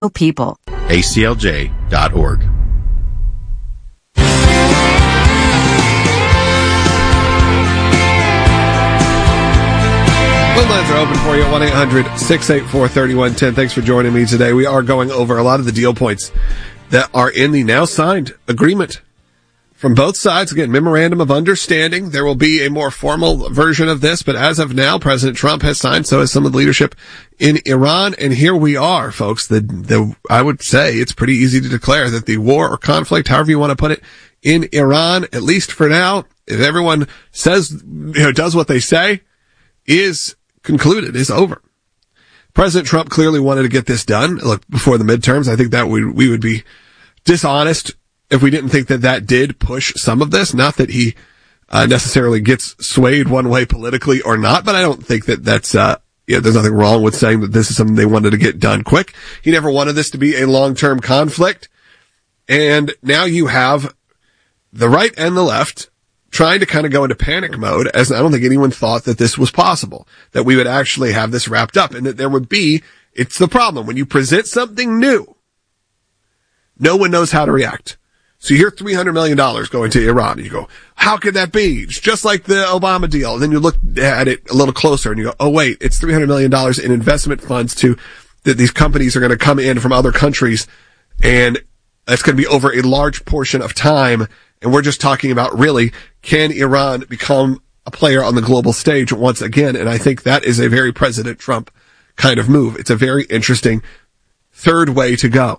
people. ACLJ.org. Phone lines are open for you at 1-800-684-3110. Thanks for joining me today. We are going over a lot of the deal points that are in the now signed agreement from both sides. Again, memorandum of understanding. There will be a more formal version of this, but as of now, President Trump has signed, so has some of the leadership in Iran. And here we are, folks. I would say it's pretty easy to declare that the war or conflict, however you want to put it, in Iran, at least for now, if everyone says, does what they say, is concluded, is over. President Trump clearly wanted to get this done. Look, before the midterms, I think that we would be dishonest if we didn't think that did push some of this. Not that he necessarily gets swayed one way politically or not, but I don't think that's there's nothing wrong with saying that this is something they wanted to get done quick. He never wanted this to be a long-term conflict. And now you have the right and the left trying to kind of go into panic mode, as I don't think anyone thought that this was possible, that we would actually have this wrapped up, and that there would be, it's the problem, when you present something new, no one knows how to react. So you hear $300 million going to Iran, and you go, how could that be? It's just like the Obama deal. And then you look at it a little closer, and you go, oh wait, it's $300 million in investment funds that these companies are going to come in from other countries, and that's going to be over a large portion of time. And we're just talking about, really, can Iran become a player on the global stage once again? And I think that is a very President Trump kind of move. It's a very interesting third way to go.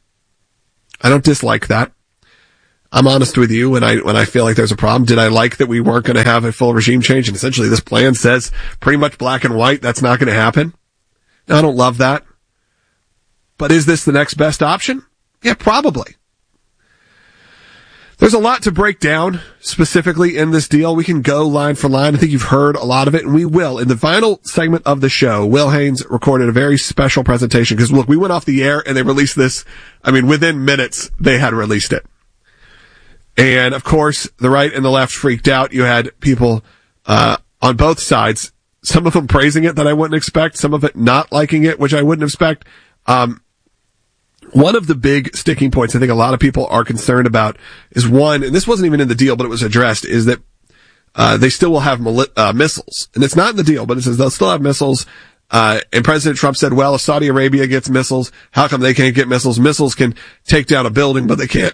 I don't dislike that. I'm honest with you when I feel like there's a problem. Did I like that we weren't going to have a full regime change? And essentially this plan says pretty much black and white, that's not going to happen. Now, I don't love that. But is this the next best option? Yeah, probably. There's a lot to break down specifically in this deal. We can go line for line. I think you've heard a lot of it, and we will. In the final segment of the show, Will Haynes recorded a very special presentation because, look, we went off the air and they released this. I mean, within minutes, they had released it. And, of course, the right and the left freaked out. You had people on both sides, some of them praising it that I wouldn't expect, some of it not liking it, which I wouldn't expect. One of the big sticking points I think a lot of people are concerned about is one, and this wasn't even in the deal, but it was addressed, is that they still will have missiles. And it's not in the deal, but it says they'll still have missiles. And President Trump said, well, if Saudi Arabia gets missiles, how come they can't get missiles? Missiles can take down a building, but they can't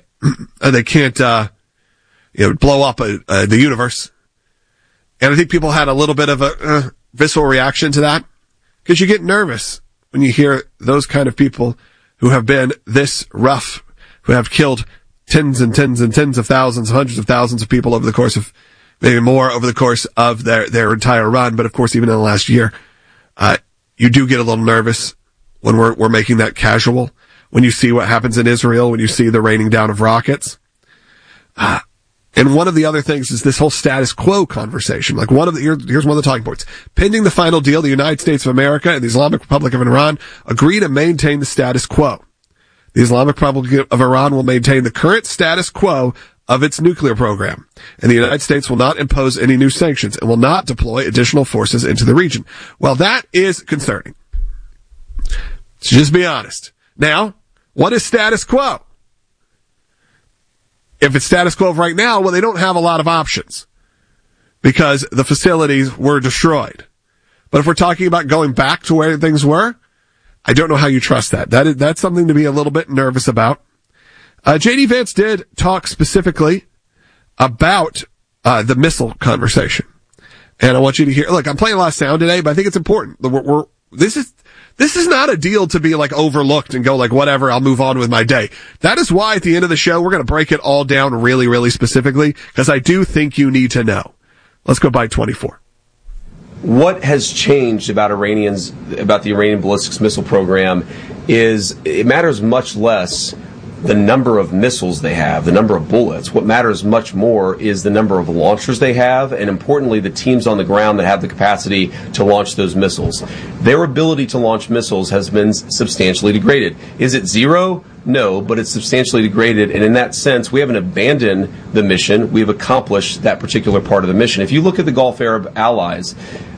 blow up the universe. And I think people had a little bit of a visceral reaction to that, because you get nervous when you hear those kind of people who have been this rough, who have killed tens and tens and tens of thousands, hundreds of thousands of people over the course of, maybe more over the course of their entire run. But of course, even in the last year, you do get a little nervous when we're making that casual, when you see what happens in Israel, when you see the raining down of rockets. And one of the other things is this whole status quo conversation. Like here's one of the talking points. Pending the final deal, the United States of America and the Islamic Republic of Iran agree to maintain the status quo. The Islamic Republic of Iran will maintain the current status quo of its nuclear program, and the United States will not impose any new sanctions and will not deploy additional forces into the region. Well, that is concerning. So just be honest. Now, what is status quo? If it's status quo right now, well, they don't have a lot of options because the facilities were destroyed. But if we're talking about going back to where things were, I don't know how you trust that. That's something to be a little bit nervous about. J.D. Vance did talk specifically about the missile conversation. And I want you to hear, look, I'm playing a lot of sound today, but I think it's important. This is not a deal to be like overlooked and go like, whatever, I'll move on with my day. That is why at the end of the show, we're going to break it all down really, really specifically, because I do think you need to know. Let's go by 24. What has changed about the Iranian ballistics missile program is it matters much less the number of missiles they have, the number of bullets. What matters much more is the number of launchers they have, and importantly, the teams on the ground that have the capacity to launch those missiles. Their ability to launch missiles has been substantially degraded. Is it zero? No, but it's substantially degraded, and in that sense, we haven't abandoned the mission. We've accomplished that particular part of the mission. If you look at the Gulf Arab allies,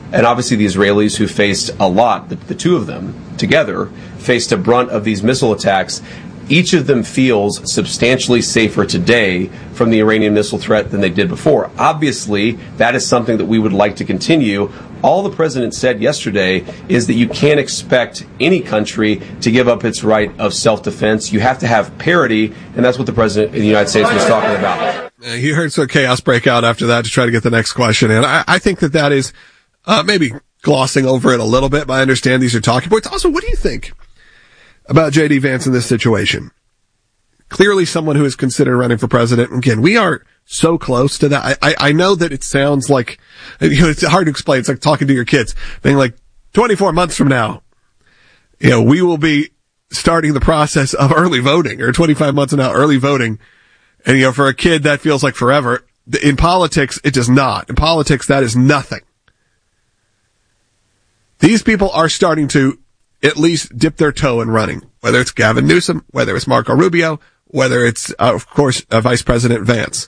and obviously the Israelis, who faced a lot, the two of them together, faced a brunt of these missile attacks. Each of them feels substantially safer today from the Iranian missile threat than they did before. Obviously, that is something that we would like to continue. All the president said yesterday is that you can't expect any country to give up its right of self-defense. You have to have parity, and that's what the president of the United States was talking about. You heard some chaos break out after that to try to get the next question in. I think that is maybe glossing over it a little bit, but I understand these are talking points. Also, what do you think about J.D. Vance in this situation? Clearly someone who is considered running for president. Again, we are so close to that. I know that it sounds like, it's hard to explain. It's like talking to your kids, being like 24 months from now, we will be starting the process of early voting, or 25 months from now, early voting. And, for a kid, that feels like forever. In politics, it does not. In politics, that is nothing. These people are starting to at least dip their toe in running, whether it's Gavin Newsom, whether it's Marco Rubio, whether it's, of course, Vice President Vance.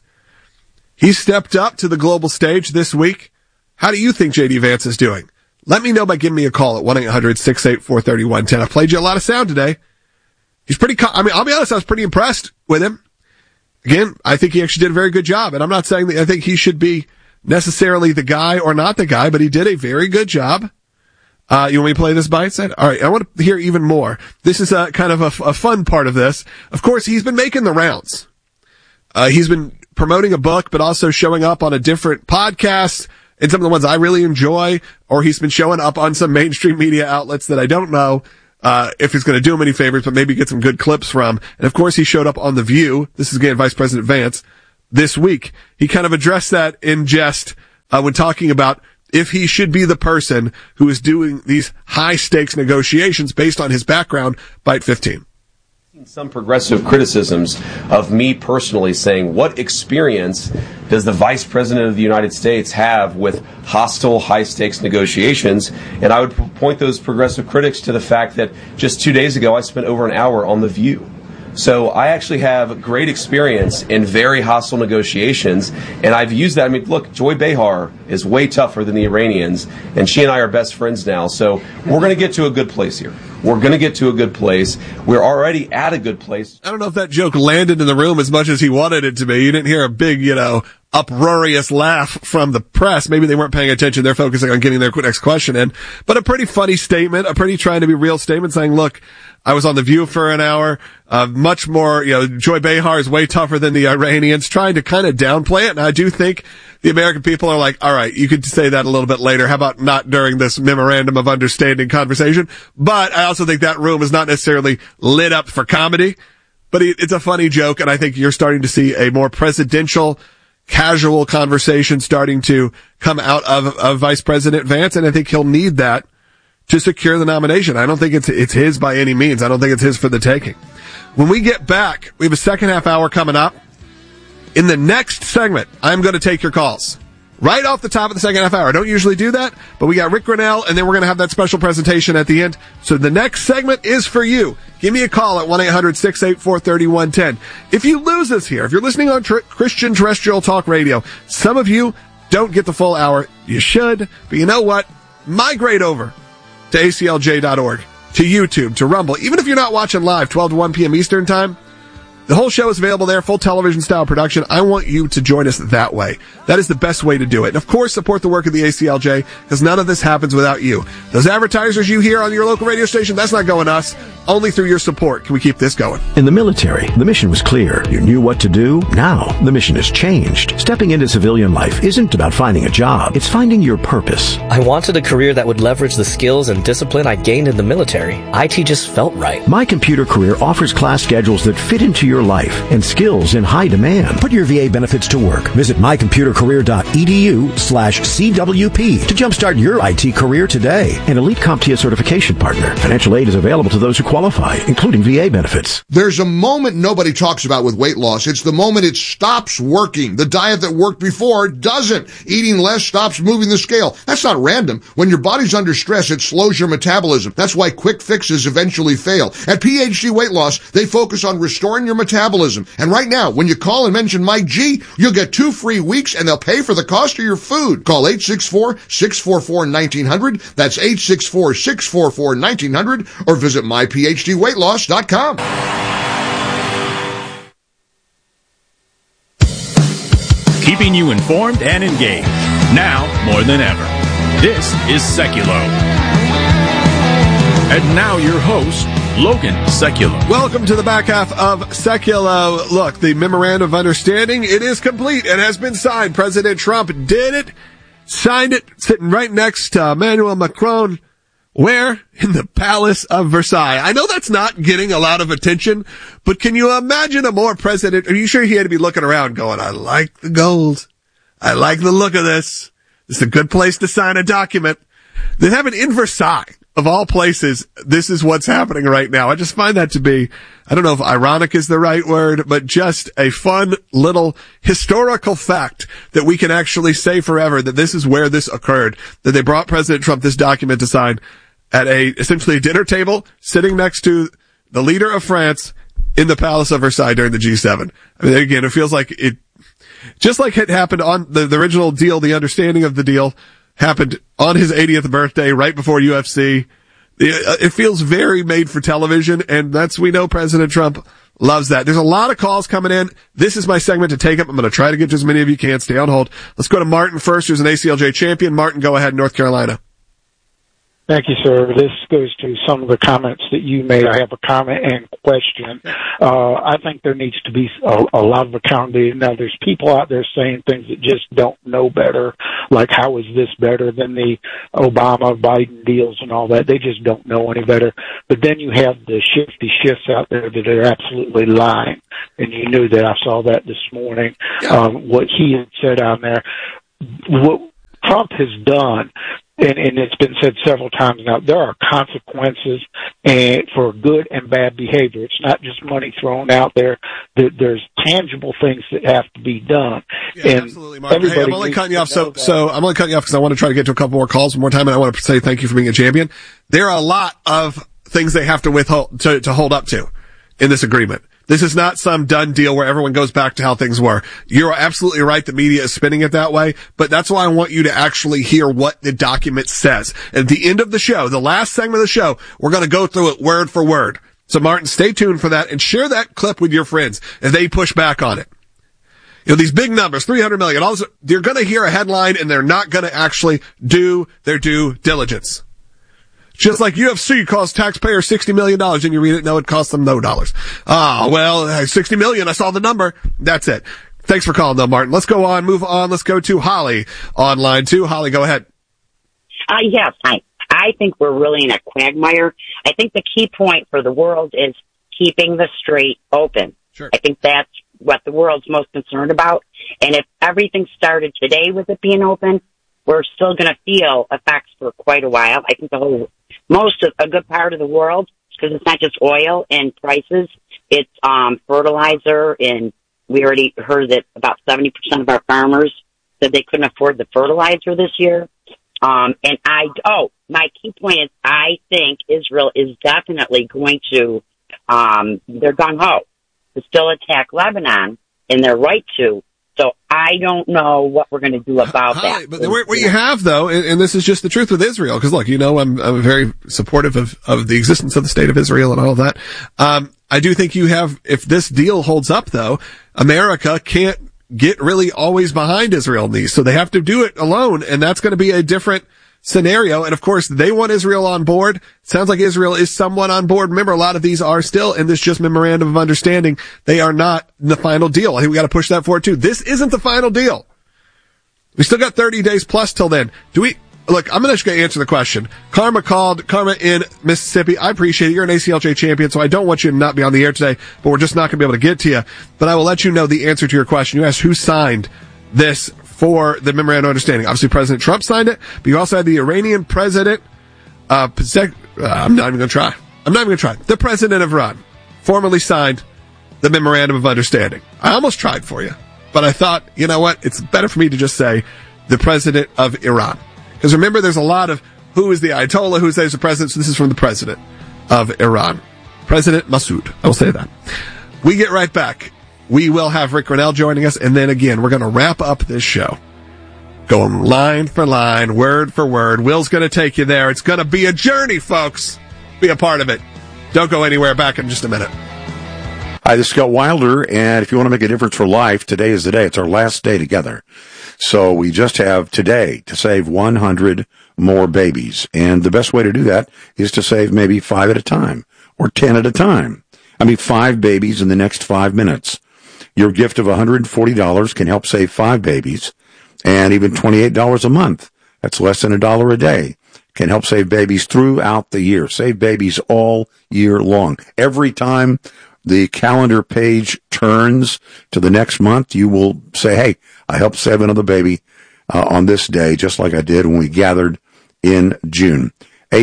He stepped up to the global stage this week. How do you think J.D. Vance is doing? Let me know by giving me a call at 1-800-684-3110. I played you a lot of sound today. He's I'll be honest, I was pretty impressed with him. Again, I think he actually did a very good job, and I'm not saying that I think he should be necessarily the guy or not the guy, but he did a very good job. You want me to play this by itself? All right, I want to hear even more. This is kind of a fun part of this. Of course, he's been making the rounds. He's been promoting a book, but also showing up on a different podcast, and some of the ones I really enjoy, or he's been showing up on some mainstream media outlets that I don't know if it's going to do him any favors, but maybe get some good clips from. And of course, he showed up on The View. This is again Vice President Vance this week. He kind of addressed that in jest when talking about if he should be the person who is doing these high-stakes negotiations based on his background. Byte 15. Some progressive criticisms of me personally saying, what experience does the Vice President of the United States have with hostile, high-stakes negotiations? And I would point those progressive critics to the fact that just 2 days ago I spent over an hour on The View. So I actually have great experience in very hostile negotiations, and I've used that. I mean, look, Joy Behar is way tougher than the Iranians, and she and I are best friends now. So we're going to get to a good place here. We're going to get to a good place. We're already at a good place. I don't know if that joke landed in the room as much as he wanted it to be. You didn't hear a big, uproarious laugh from the press. Maybe they weren't paying attention. They're focusing on getting their next question in. But a pretty funny statement, a pretty trying to be real statement saying, look, I was on The View for an hour, much more, Joy Behar is way tougher than the Iranians, trying to kind of downplay it. And I do think the American people are like, all right, you could say that a little bit later. How about not during this memorandum of understanding conversation? But I also think that room is not necessarily lit up for comedy, but it's a funny joke. And I think you're starting to see a more presidential, casual conversation starting to come out of Vice President Vance. And I think he'll need that to secure the nomination. I don't think it's his by any means. I don't think it's his for the taking. When we get back, we have a second half hour coming up. In the next segment, I'm going to take your calls. Right off the top of the second half hour. I don't usually do that, but we got Rick Grinnell, and then we're going to have that special presentation at the end. So the next segment is for you. Give me a call at 1-800-684-3110. If you lose us here, if you're listening on Christian Terrestrial Talk Radio, some of you don't get the full hour. You should, but you know what? Migrate over to aclj.org, to YouTube, to Rumble. Even if you're not watching live, 12 to 1 p.m. Eastern Time, the whole show is available there, full television style production. I want you to join us that way. That is the best way to do it. And of course, support the work of the ACLJ, because none of this happens without you. Those advertisers you hear on your local radio station, that's not going to us. Only through your support can we keep this going. In the military, the mission was clear. You knew what to do. Now, the mission has changed. Stepping into civilian life isn't about finding a job. It's finding your purpose. I wanted a career that would leverage the skills and discipline I gained in the military. IT just felt right. My Computer Career offers class schedules that fit into your life and skills in high demand. Put your VA benefits to work. Visit mycomputercareer.edu/CWP to jumpstart your IT career today. An elite CompTIA certification partner. Financial aid is available to those who qualify, including VA benefits. There's a moment nobody talks about with weight loss. It's the moment it stops working. The diet that worked before doesn't. Eating less stops moving the scale. That's not random. When your body's under stress, it slows your metabolism. That's why quick fixes eventually fail. At PhD Weight Loss, they focus on restoring your metabolism. And right now, when you call and mention Mike G, you'll get 2 free weeks and they'll pay for the cost of your food. Call 864-644-1900. That's 864-644-1900 or visit myphdweightloss.com. Keeping you informed and engaged, now more than ever. This is Seculo. And now your host, Logan Seculo. Welcome to the back half of Seculo. Look, the memorandum of understanding, it is complete. It has been signed. President Trump did it, signed it, sitting right next to Emmanuel Macron. Where? In the Palace of Versailles. I know that's not getting a lot of attention, but can you imagine a more president? Are you sure he had to be looking around going, I like the gold. I like the look of this. This is a good place to sign a document. They have it in Versailles. Of all places, this is what's happening right now. I just find that to be, I don't know if ironic is the right word, but just a fun little historical fact that we can actually say forever that this is where this occurred, that they brought President Trump this document to sign at essentially a dinner table sitting next to the leader of France in the Palace of Versailles during the G7. I mean, again, it feels like it, just like it happened on the original deal, the understanding of the deal happened on his 80th birthday right before UFC. It feels very made for television, and we know President Trump loves that. There's a lot of calls coming in. This is my segment to take up. I'm going to try to get to as many of you can. Stay on hold. Let's go to Martin first, who's an ACLJ champion. Martin, go ahead, North Carolina. Thank you, sir. This goes to some of the comments that you made. I have a comment and question. I think there needs to be a lot of accountability. Now, there's people out there saying things that just don't know better, like how is this better than the Obama-Biden deals and all that. They just don't know any better. But then you have the shifty shifts out there that are absolutely lying. And you knew that. I saw that this morning, what he had said on there. What Trump has done, and it's been said several times now, there are consequences for good and bad behavior. It's not just money thrown out there. There's tangible things that have to be done. Yeah, and absolutely, Mark. Hey, I'm only cutting you off. So I'm only cutting you off because I want to try to get to a couple more calls one more time, and I want to say thank you for being a champion. There are a lot of things they have to withhold to hold up to in this agreement. This is not some done deal where everyone goes back to how things were. You're absolutely right. The media is spinning it that way, but that's why I want you to actually hear what the document says. At the end of the show, the last segment of the show, we're going to go through it word for word. So Martin, stay tuned for that and share that clip with your friends if they push back on it. You know, these big numbers, 300 million, all this, you're going to hear a headline and they're not going to actually do their due diligence. Just like UFC costs taxpayers $60 million and you read it, no, it costs them no dollars. Well, $60 million, I saw the number. That's it. Thanks for calling though, Martin. Let's go on, move on. Let's go to Holly on line 2. Holly, go ahead. Yes, I think we're really in a quagmire. I think the key point for the world is keeping the strait open. Sure. I think that's what the world's most concerned about. And if everything started today with it being open, we're still going to feel effects for quite a while. I think a good part of the world, because it's not just oil and prices, it's fertilizer, and we already heard that about 70% of our farmers said they couldn't afford the fertilizer this year. My key point is I think Israel is definitely going to, they're gung-ho to still attack Lebanon, and they're right to. So I don't know what we're going to do about that. But what you have, though, and this is just the truth with Israel, because look, you know, I'm very supportive of the existence of the state of Israel and all of that. I do think you have, if this deal holds up, though, America can't get really always behind Israel in these, so they have to do it alone, and that's going to be a different scenario. And of course, they want Israel on board. Sounds like Israel is somewhat on board. Remember, a lot of these are still in this just memorandum of understanding. They are not in the final deal. I think we got to push that forward too. This isn't the final deal. We still got 30 days plus till then. Look, I'm just going to answer the question. Karma called. Karma in Mississippi. I appreciate it. You're an ACLJ champion, so I don't want you to not be on the air today, but we're just not going to be able to get to you. But I will let you know the answer to your question. You asked who signed this for the memorandum of understanding. Obviously, President Trump signed it, but you also had the Iranian president, I'm not even going to try. I'm not even going to try. The president of Iran formally signed the Memorandum of Understanding. I almost tried for you, but I thought, you know what? It's better for me to just say the president of Iran. Because remember, there's a lot of who is the Ayatollah, who says the president. So this is from the president of Iran, President Massoud. I will say that. We get right back. We will have Rick Grinnell joining us, and then again, we're going to wrap up this show. Going line for line, word for word. Will's going to take you there. It's going to be a journey, folks. Be a part of it. Don't go anywhere. Back in just a minute. Hi, this is Scott Wilder, and if you want to make a difference for life, today is the day. It's our last day together. So we just have today to save 100 more babies. And the best way to do that is to save maybe 5 at a time or 10 at a time. 5 babies in the next 5 minutes. Your gift of $140 can help save 5 babies, and even $28 a month. That's less than $1 a day. Can help save babies throughout the year. Save babies all year long. Every time the calendar page turns to the next month, you will say, hey, I helped save another baby on this day, just like I did when we gathered in June.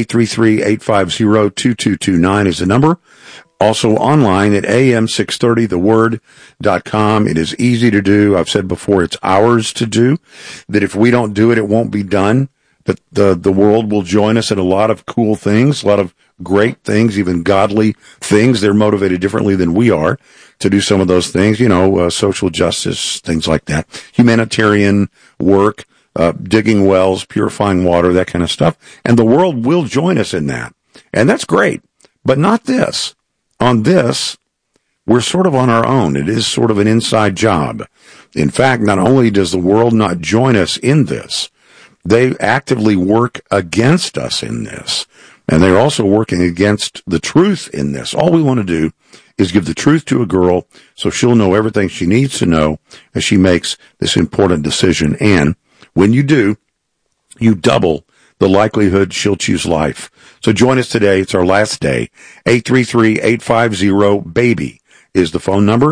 833-850-2229 is the number. Also online at am630theword.com. It is easy to do. I've said before, it's ours to do. That if we don't do it, it won't be done. That the world will join us in a lot of cool things, a lot of great things, even godly things. They're motivated differently than we are to do some of those things, social justice, things like that. Humanitarian work, digging wells, purifying water, that kind of stuff. And the world will join us in that. And that's great. But not this. On this, we're sort of on our own. It is sort of an inside job. In fact, not only does the world not join us in this, they actively work against us in this. And they're also working against the truth in this. All we want to do is give the truth to a girl so she'll know everything she needs to know as she makes this important decision. And when you do, you double the likelihood she'll choose life. So join us today. It's our last day. 833-850-BABY is the phone number.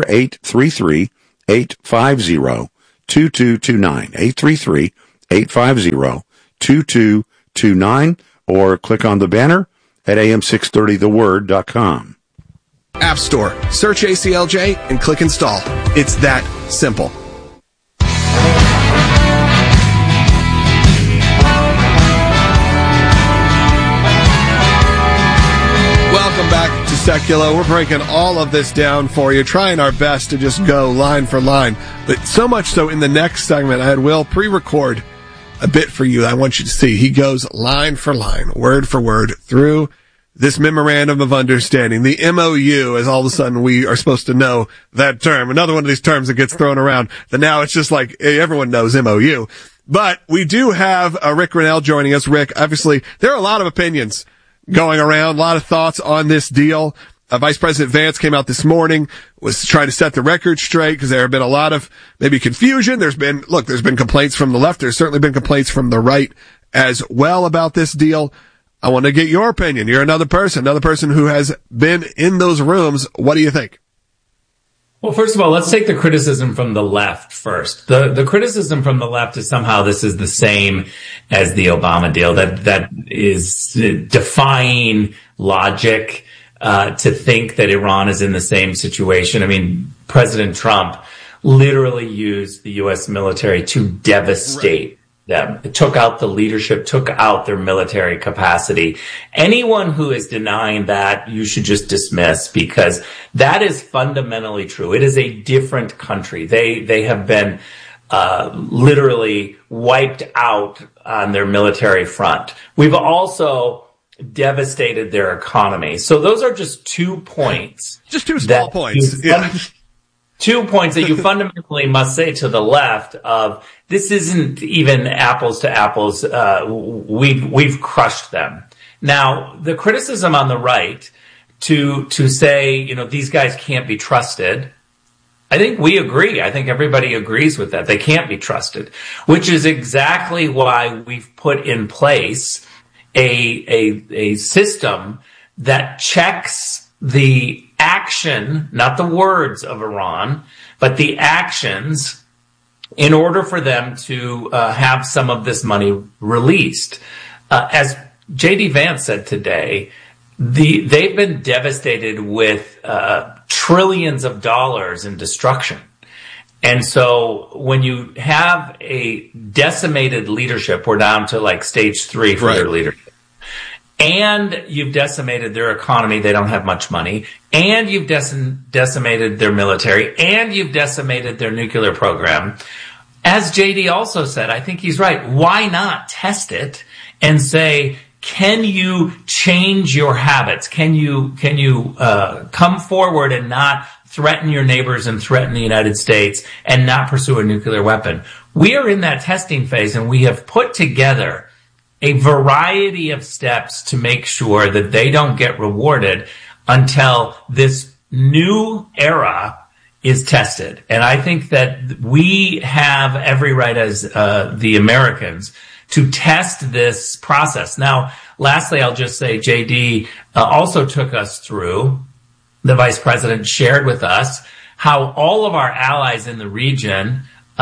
833-850-2229. 833-850-2229. Or click on the banner at am630theword.com. App Store. Search ACLJ and click install. It's that simple. Welcome back to Secular. We're breaking all of this down for you, trying our best to just go line for line. But so much so in the next segment, I had Will pre-record a bit for you I want you to see. He goes line for line, word for word through this Memorandum of Understanding, the MOU, as all of a sudden we are supposed to know that term. Another one of these terms that gets thrown around that now it's just like everyone knows MOU. But we do have Rick Grinnell joining us. Rick, obviously there are a lot of opinions going around, a lot of thoughts on this deal. Vice President Vance came out this morning, was trying to set the record straight because there have been a lot of maybe confusion. There's been complaints from the left. There's certainly been complaints from the right as well about this deal. I want to get your opinion. You're another person who has been in those rooms. What do you think? Well, first of all, let's take the criticism from the left first. The criticism from the left is somehow this is the same as the Obama deal. That is defying logic. To think that Iran is in the same situation. President Trump literally used the U.S. military to devastate them. It took out the leadership, took out their military capacity. Anyone who is denying that, you should just dismiss, because that is fundamentally true. It is a different country. They have been literally wiped out on their military front. We've also devastated their economy. So those are just 2 points. Just 2 small points. 2 points that you fundamentally must say to the left of this isn't even apples to apples. We've crushed them. Now, the criticism on the right to say, these guys can't be trusted. I think we agree. I think everybody agrees with that. They can't be trusted, which is exactly why we've put in place a system that checks the action, not the words of Iran, but the actions in order for them to have some of this money released. As J.D. Vance said today, they've been devastated with trillions of dollars in destruction. And so when you have a decimated leadership, we're down to like stage 3 for their leadership. And you've decimated their economy. They don't have much money. And you've decimated their military. And you've decimated their nuclear program. As JD also said, I think he's right. Why not test it and say, can you change your habits? Can you come forward and not threaten your neighbors and threaten the United States and not pursue a nuclear weapon? We are in that testing phase, and we have put together a variety of steps to make sure that they don't get rewarded until this new era is tested. And I think that we have every right as the Americans to test this process. Now, lastly, I'll just say JD also took us through, the vice president shared with us, how all of our allies in the region,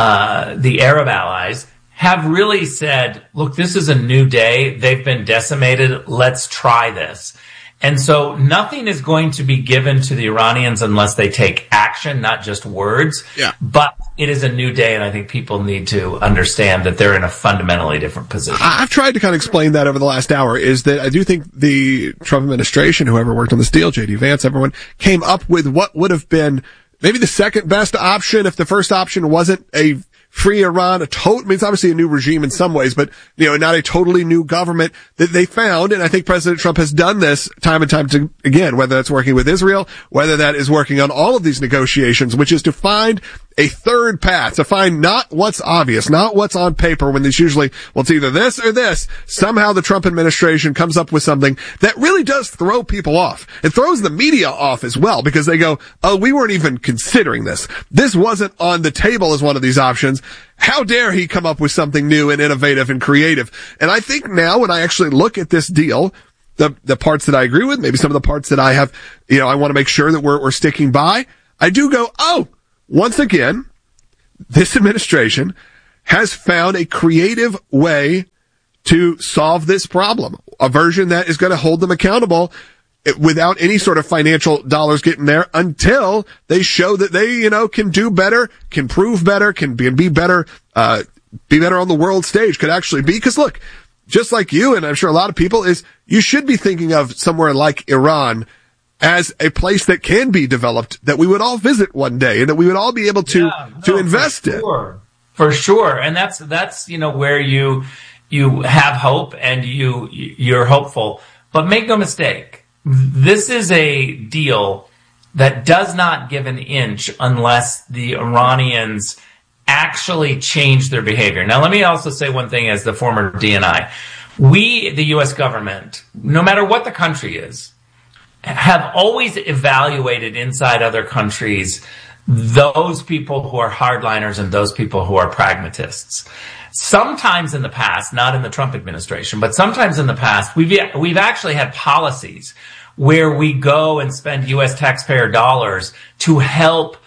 the Arab allies, have really said, look, this is a new day. They've been decimated. Let's try this. And so nothing is going to be given to the Iranians unless they take action, not just words. Yeah. But it is a new day, and I think people need to understand that they're in a fundamentally different position. I've tried to kind of explain that over the last hour, is that I do think the Trump administration, whoever worked on this deal, J.D. Vance, everyone, came up with what would have been maybe the second best option if the first option wasn't a free Iran, I mean, it's obviously a new regime in some ways, but, not a totally new government that they found. And I think President Trump has done this time and time again, whether that's working with Israel, whether that is working on all of these negotiations, which is to find a third path, to find not what's obvious, not what's on paper, when there's usually, well, it's either this or this. Somehow the Trump administration comes up with something that really does throw people off. It throws the media off as well, because they go, oh, we weren't even considering this. This wasn't on the table as one of these options. How dare he come up with something new and innovative and creative? And I think now when I actually look at this deal, the parts that I agree with, maybe some of the parts that I have, I want to make sure that we're sticking by, I do go, oh, once again, this administration has found a creative way to solve this problem, a version that is going to hold them accountable without any sort of financial dollars getting there until they show that they, can do better, can prove better, can be better on the world stage, could actually be. Because look, just like you, and I'm sure a lot of people, is you should be thinking of somewhere like Iran as a place that can be developed, that we would all visit one day, and that we would all be able to invest in. For sure. And that's, where you have hope and you're hopeful. But make no mistake, this is a deal that does not give an inch unless the Iranians actually change their behavior. Now, let me also say one thing as the former DNI. We, the U.S. government, no matter what the country is, have always evaluated inside other countries those people who are hardliners and those people who are pragmatists. Sometimes in the past, not in the Trump administration, but sometimes in the past, we've actually had policies where we go and spend U.S. taxpayer dollars to help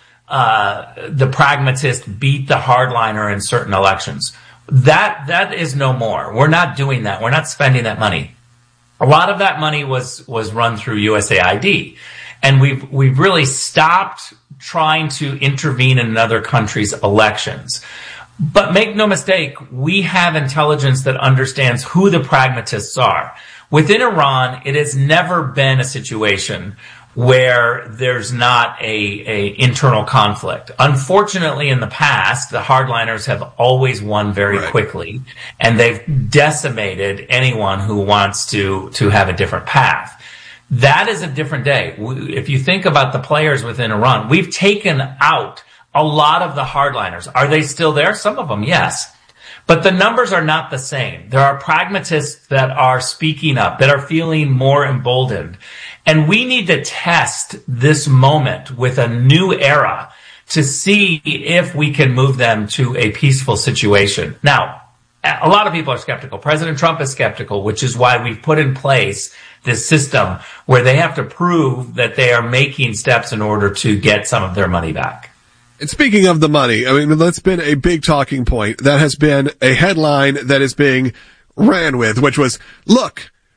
the pragmatist beat the hardliner in certain elections. That is no more. We're not doing that. We're not spending that money. A lot of that money was run through USAID, and we've really stopped trying to intervene in another country's elections. But make no mistake, we have intelligence that understands who the pragmatists are. Within Iran, it has never been a situation where there's not a internal conflict. Unfortunately, in the past, the hardliners have always won very quickly, and they've decimated anyone who wants to have a different path. That is a different day. If you think about the players within Iran, we've taken out a lot of the hardliners. Are they still there? Some of them, yes. But the numbers are not the same. There are pragmatists that are speaking up, that are feeling more emboldened. And we need to test this moment with a new era to see if we can move them to a peaceful situation. Now, a lot of people are skeptical. President Trump is skeptical, which is why we've put in place this system where they have to prove that they are making steps in order to get some of their money back. And speaking of the money, I mean, that's been a big talking point. That has been a headline that is being ran with, which was, look,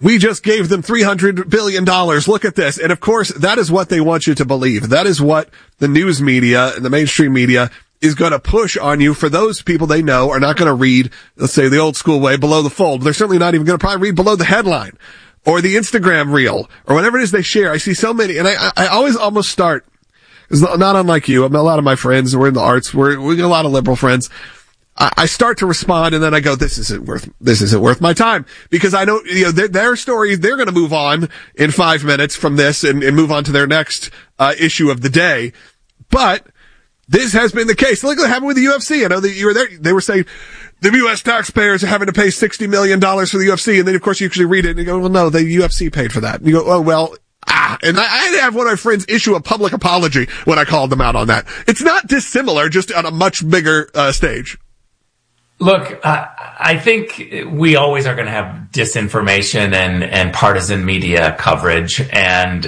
we just gave them $300 billion. Look at this. And of course, that is what they want you to believe. That is what the news media and the mainstream media is going to push on you. For those people they know are not going to read, let's say the old school way, below the fold. They're certainly not even going to probably read below the headline or the Instagram reel or whatever it is they share. I see so many, and I always almost start, it's not unlike you. I mean, a lot of my friends, we're in the arts, we got a lot of liberal friends. I start to respond, and then I go, this isn't worth my time, because I know, their story, they're going to move on in 5 minutes from this and move on to their next issue of the day. But this has been the case. Look what happened with the UFC. I know that you were there. They were saying the U.S. taxpayers are having to pay $60 million for the UFC. And then, of course, you usually read it and you go, well, no, the UFC paid for that. And you go, oh, well, and I had to have one of my friends issue a public apology when I called them out on that. It's not dissimilar, just on a much bigger stage. Look, I think we always are going to have disinformation and partisan media coverage. And,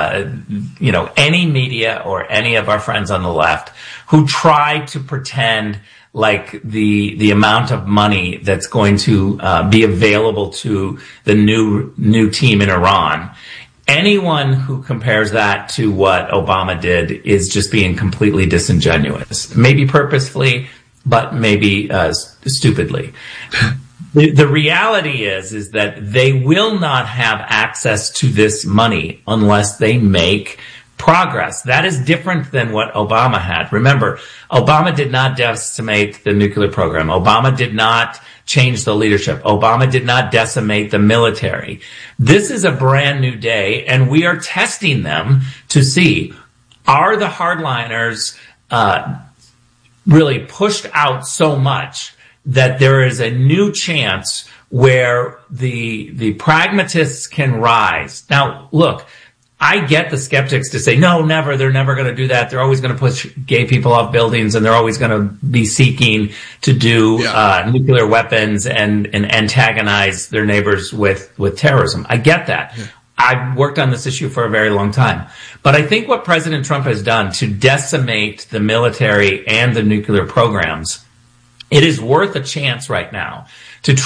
any media or any of our friends on the left who try to pretend like the amount of money that's going to be available to the new team in Iran, anyone who compares that to what Obama did is just being completely disingenuous, maybe purposefully, but maybe stupidly. The reality is that they will not have access to this money unless they make progress. That is different than what Obama had. Remember, Obama did not decimate the nuclear program. Obama did not change the leadership. Obama did not decimate the military. This is a brand new day, and we are testing them to see, are the hardliners really pushed out so much that there is a new chance where the pragmatists can rise. Now, look, I get the skeptics to say, no, never, they're never going to do that. They're always going to push gay people off buildings, and they're always going to be seeking to do nuclear weapons and antagonize their neighbors with terrorism. I get that. Yeah. I've worked on this issue for a very long time. But I think what President Trump has done to decimate the military and the nuclear programs, it is worth a chance right now